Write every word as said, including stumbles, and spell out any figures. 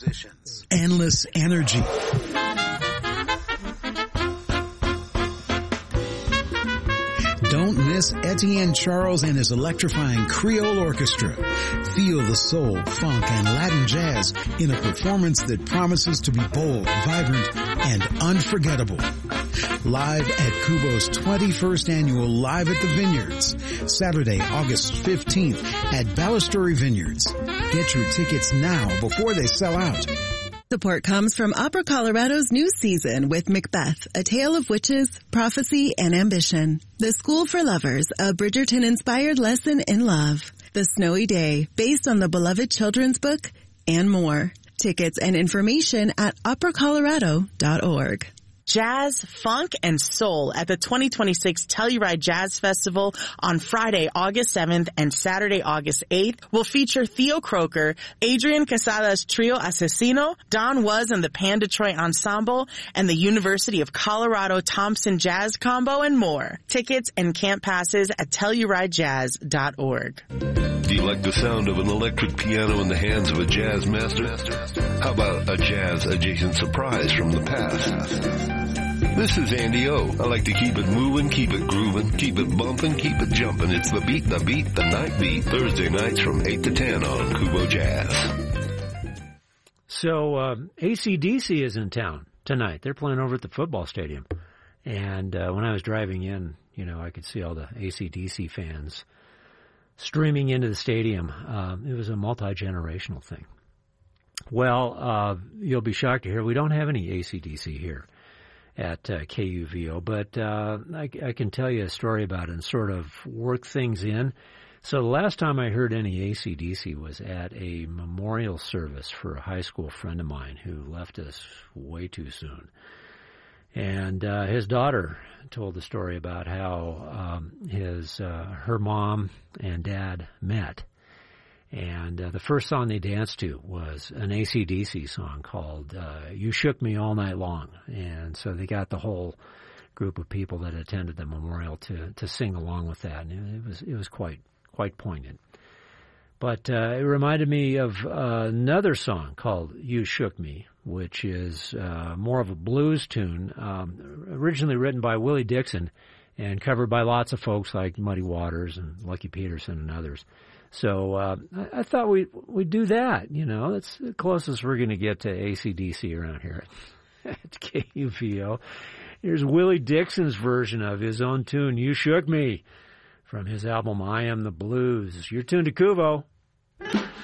Endless energy. Don't miss Etienne Charles and his electrifying Creole Orchestra. Feel the soul, funk, and Latin jazz in a performance that promises to be bold, vibrant, and unforgettable. Live at Kubo's twenty-first annual Live at the Vineyards, Saturday, August fifteenth at Balustrade Vineyards. Get your tickets now before they sell out. Support comes from Opera Colorado's new season with Macbeth, A Tale of Witches, Prophecy, and Ambition. The School for Lovers, a Bridgerton-inspired lesson in love. The Snowy Day, based on the beloved children's book, and more. Tickets and information at opera colorado dot org. Jazz, funk, and soul at the twenty twenty-six Telluride Jazz Festival on Friday, August seventh and Saturday, August eighth will feature Theo Croker, Adrian Quesada's Trio Asesino, Don Was and the Pan Detroit Ensemble, and the University of Colorado Thompson Jazz Combo, and more. Tickets and camp passes at telluride jazz dot org. Do you like the sound of an electric piano in the hands of a jazz master? How about a jazz-adjacent surprise from the past? This is Andy O. I like to keep it moving, keep it grooving, keep it bumping, keep it jumping. It's the beat, the beat, the night beat. Thursday nights from eight to ten on Kubo Jazz. So uh, A C D C is in town tonight. They're playing over at the football stadium. And uh, when I was driving in, you know, I could see all the A C D C fans streaming into the stadium. Uh, it was a multi-generational thing. Well, uh, you'll be shocked to hear we don't have any A C D C here at uh, K U V O, but uh, I, I can tell you a story about it and sort of work things in. So the last time I heard any A C D C was at a memorial service for a high school friend of mine who left us way too soon. And uh, his daughter told the story about how um, his uh, her mom and dad met. And uh, the first song they danced to was an A C D C song called uh, You Shook Me All Night Long. And so they got the whole group of people that attended the memorial to, to sing along with that. And it was it was quite quite poignant. But uh, it reminded me of uh, another song called You Shook Me, which is uh, more of a blues tune, um, originally written by Willie Dixon and covered by lots of folks like Muddy Waters and Lucky Peterson and others. So uh, I, I thought we we'd do that. You know, that's the closest we're going to get to A C D C around here at K U V O. Here's Willie Dixon's version of his own tune, You Shook Me, from his album I Am the Blues. You're tuned to Kuvo.